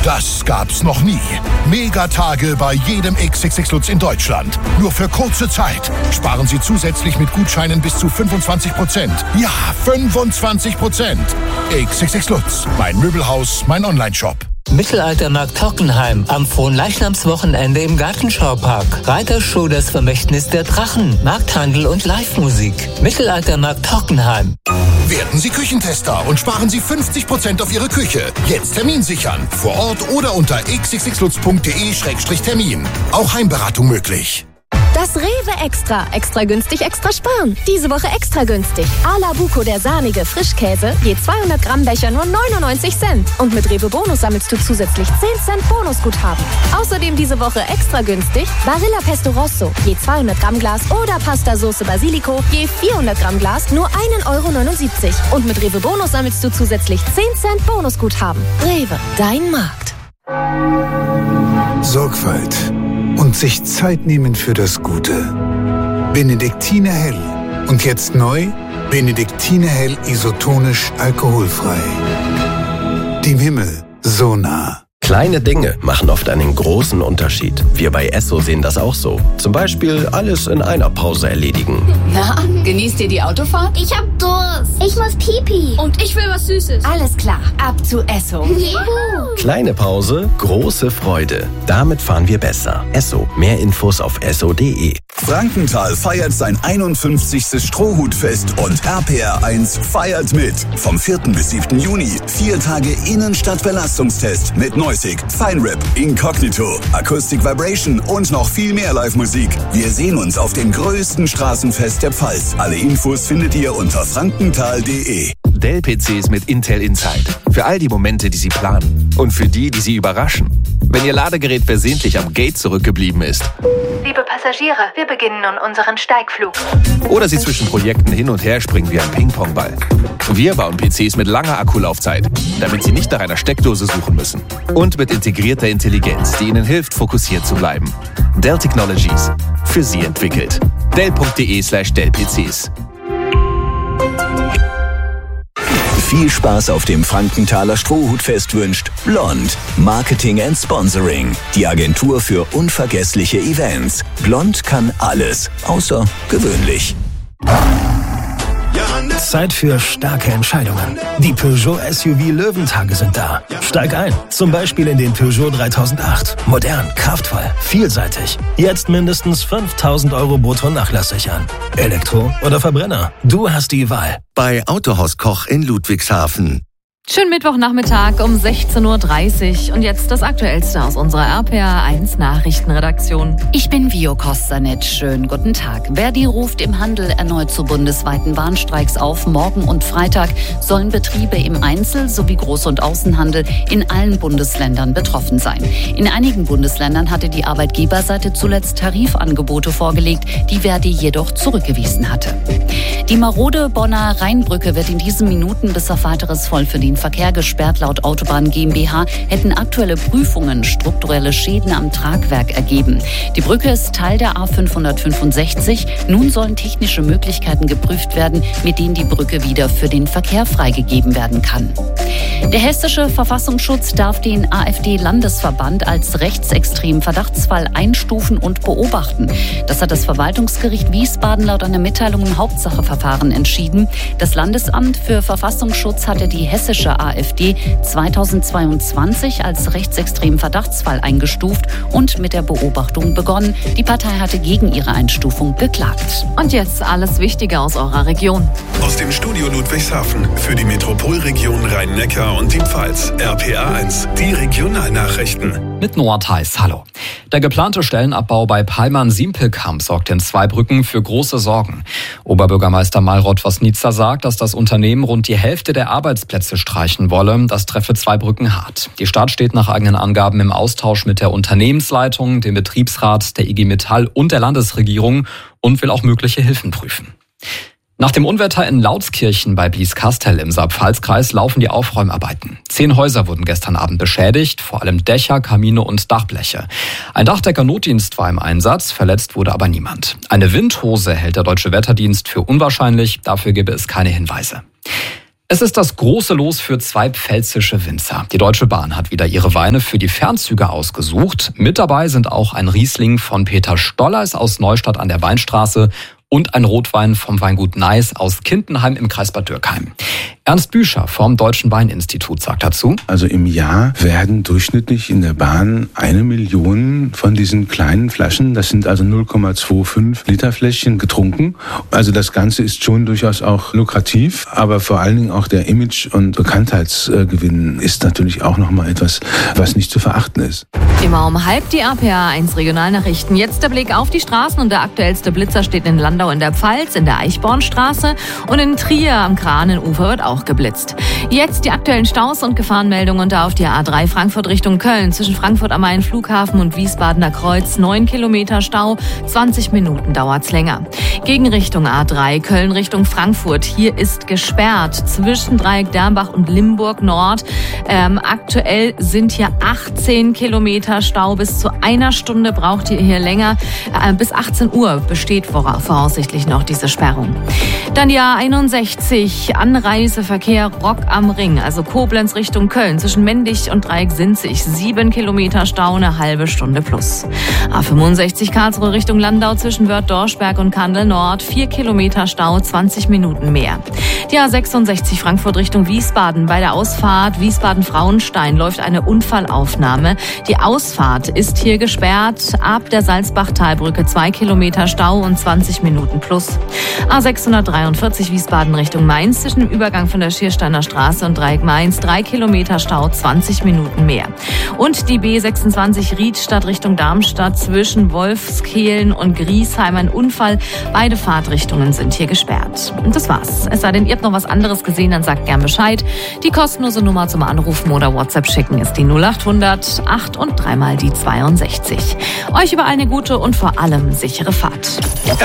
Das gab's noch nie. Megatage bei jedem XXX Lutz in Deutschland. Nur für kurze Zeit. Sparen Sie zusätzlich mit Gutscheinen bis zu 25%. Ja, 25%. XXX Lutz. Mein Möbelhaus, mein Onlineshop. Mittelaltermarkt Hockenheim am Fronleichnamswochenende im Gartenschaupark. Reitershow Das Vermächtnis der Drachen, Markthandel und Live-Musik. Mittelaltermarkt Hockenheim. Werden Sie Küchentester und sparen Sie 50% auf Ihre Küche. Jetzt Termin sichern. Vor Ort oder unter xxxlutz.de/termin. Auch Heimberatung möglich. Das Rewe Extra. Extra günstig, extra sparen. Diese Woche extra günstig. Ala Buco, der sahnige Frischkäse, je 200 Gramm Becher nur 99 Cent. Und mit Rewe Bonus sammelst du zusätzlich 10 Cent Bonusguthaben. Außerdem diese Woche extra günstig Barilla Pesto Rosso, je 200 Gramm Glas oder Pasta Sauce Basilico, je 400 Gramm Glas nur 1,79 €. Und mit Rewe Bonus sammelst du zusätzlich 10 Cent Bonusguthaben. Rewe, dein Markt. Sorgfalt und sich Zeit nehmen für das Gute. Benediktiner Hell. Und jetzt neu, Benediktiner Hell isotonisch alkoholfrei. Dem Himmel so nah. Kleine Dinge machen oft einen großen Unterschied. Wir bei Esso sehen das auch so. Zum Beispiel alles in einer Pause erledigen. Na, genießt ihr die Autofahrt? Ich hab Durst. Ich muss Pipi. Und ich will was Süßes. Alles klar, ab zu Esso. Juhu. Kleine Pause, große Freude. Damit fahren wir besser. Esso. Mehr Infos auf esso.de. Frankenthal feiert sein 51. Strohhutfest und RPR1 feiert mit. Vom 4. bis 7. Juni 4 Tage Innenstadt-Belastungstest mit Noisig, Feinrip, Incognito, Acoustic Vibration und noch viel mehr Live-Musik. Wir sehen uns auf dem größten Straßenfest der Pfalz. Alle Infos findet ihr unter frankenthal.de. Dell-PCs mit Intel Inside. Für all die Momente, die Sie planen. Und für die, die Sie überraschen. Wenn Ihr Ladegerät versehentlich am Gate zurückgeblieben ist. Liebe Passagiere, wir beginnen nun unseren Steigflug. Oder Sie zwischen Projekten hin und her springen wie ein Ping-Pong-Ball. Wir bauen PCs mit langer Akkulaufzeit, damit Sie nicht nach einer Steckdose suchen müssen. Und mit integrierter Intelligenz, die Ihnen hilft, fokussiert zu bleiben. Dell Technologies. Für Sie entwickelt. Dell.de/Dell-PCs. Viel Spaß auf dem Frankenthaler Strohhutfest wünscht Blond. Marketing and Sponsoring. Die Agentur für unvergessliche Events. Blond kann alles, außer gewöhnlich. Zeit für starke Entscheidungen. Die Peugeot SUV Löwentage sind da. Steig ein, zum Beispiel in den Peugeot 3008. Modern, kraftvoll, vielseitig. Jetzt mindestens 5.000 € brutto nachlasssichern. Elektro oder Verbrenner? Du hast die Wahl. Bei Autohaus Koch in Ludwigshafen. Schönen Mittwochnachmittag um 16:30 Uhr und jetzt das Aktuellste aus unserer RPR1 Nachrichtenredaktion. Ich bin Vio Kostanic. Schönen guten Tag. Verdi ruft im Handel erneut zu bundesweiten Warnstreiks auf. Morgen und Freitag sollen Betriebe im Einzel- sowie Groß- und Außenhandel in allen Bundesländern betroffen sein. In einigen Bundesländern hatte die Arbeitgeberseite zuletzt Tarifangebote vorgelegt, die Verdi jedoch zurückgewiesen hatte. Die marode Bonner Rheinbrücke wird in diesen Minuten bis auf weiteres voll für den Verkehr gesperrt. Laut Autobahn GmbH hätten aktuelle Prüfungen strukturelle Schäden am Tragwerk ergeben. Die Brücke ist Teil der A565. Nun sollen technische Möglichkeiten geprüft werden, mit denen die Brücke wieder für den Verkehr freigegeben werden kann. Der hessische Verfassungsschutz darf den AfD-Landesverband als rechtsextremen Verdachtsfall einstufen und beobachten. Das hat das Verwaltungsgericht Wiesbaden laut einer Mitteilung im Hauptsacheverfahren entschieden. Das Landesamt für Verfassungsschutz hatte die hessische AfD 2022 als rechtsextremen Verdachtsfall eingestuft und mit der Beobachtung begonnen. Die Partei hatte gegen ihre Einstufung geklagt. Und jetzt alles Wichtige aus eurer Region. Aus dem Studio Ludwigshafen für die Metropolregion Rhein-Neckar und die Pfalz. RPR1, die Regionalnachrichten. Mit Noah Theis, hallo. Der geplante Stellenabbau bei Palman-Simpelkamp sorgt in Zweibrücken für große Sorgen. Oberbürgermeister Malrod Vosnica sagt, dass das Unternehmen rund die Hälfte der Arbeitsplätze streichen wolle. Das treffe Zweibrücken hart. Die Stadt steht nach eigenen Angaben im Austausch mit der Unternehmensleitung, dem Betriebsrat, der IG Metall und der Landesregierung und will auch mögliche Hilfen prüfen. Nach dem Unwetter in Lautskirchen bei Blieskastel im Saarpfalz-Kreis laufen die Aufräumarbeiten. 10 Häuser wurden gestern Abend beschädigt, vor allem Dächer, Kamine und Dachbleche. Ein Dachdecker-Notdienst war im Einsatz, verletzt wurde aber niemand. Eine Windhose hält der Deutsche Wetterdienst für unwahrscheinlich, dafür gebe es keine Hinweise. Es ist das große Los für 2 pfälzische Winzer. Die Deutsche Bahn hat wieder ihre Weine für die Fernzüge ausgesucht. Mit dabei sind auch ein Riesling von Peter Stollers aus Neustadt an der Weinstraße und ein Rotwein vom Weingut Neis aus Kindenheim im Kreis Bad Dürkheim. Ernst Büscher vom Deutschen Weininstitut sagt dazu: Also im Jahr werden durchschnittlich in der Bahn 1 Million von diesen kleinen Flaschen, das sind also 0,25 Liter Fläschchen, getrunken. Also das Ganze ist schon durchaus auch lukrativ, aber vor allen Dingen auch der Image- und Bekanntheitsgewinn ist natürlich auch nochmal etwas, was nicht zu verachten ist. Immer um halb die RPA 1 Regionalnachrichten. Jetzt der Blick auf die Straßen und der aktuellste Blitzer steht in Landau in der Pfalz, in der Eichbornstraße und in Trier am Kranenufer wird auch geblitzt. Jetzt die aktuellen Staus und Gefahrenmeldungen da auf die A3 Frankfurt Richtung Köln. Zwischen Frankfurt am Main Flughafen und Wiesbadener Kreuz 9 Kilometer Stau, 20 Minuten dauert's länger. Gegenrichtung A3 Köln Richtung Frankfurt. Hier ist gesperrt zwischen Dreieck Dernbach und Limburg Nord. Aktuell sind hier 18 Kilometer Stau. Bis zu 1 Stunde braucht ihr hier länger. Bis 18 Uhr besteht voraussichtlich noch diese Sperrung. Dann die A61 Anreiseverkehr Rock am Ring, also Koblenz Richtung Köln, zwischen Mendig und Dreieck-Sinzig, 7 Kilometer Stau, eine halbe Stunde plus. A65 Karlsruhe Richtung Landau zwischen Wörth-Dorschberg und Kandel Nord, 4 Kilometer Stau, 20 Minuten mehr. Die A66 Frankfurt Richtung Wiesbaden, bei der Ausfahrt Wiesbaden-Frauenstein läuft eine Unfallaufnahme. Die Ausfahrt ist hier gesperrt, ab der Salzbachtalbrücke 2 Kilometer Stau und 20 Minuten plus. A643 Wiesbaden Richtung Mainz, zwischen dem Übergang von der Schiersteiner Straße und Dreieck Mainz 3 Kilometer Stau, 20 Minuten mehr. Und die B26 Riedstadt Richtung Darmstadt zwischen Wolfskehlen und Griesheim ein Unfall. Beide Fahrtrichtungen sind hier gesperrt. Und das war's. Es sei denn, ihr habt noch was anderes gesehen, dann sagt gern Bescheid. Die kostenlose Nummer zum Anrufen oder WhatsApp schicken ist die 0800 8 und 3 mal die 62. Euch überall eine gute und vor allem sichere Fahrt.